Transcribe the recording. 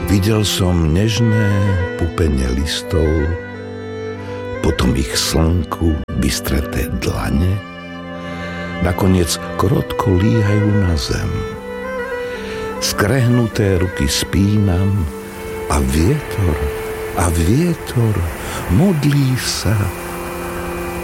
Videl som nežné pupenie listov, potom ich slnku bystreté dlane, nakoniec krotko líhajú na zem. Skrehnuté ruky spínam a vietor modlí sa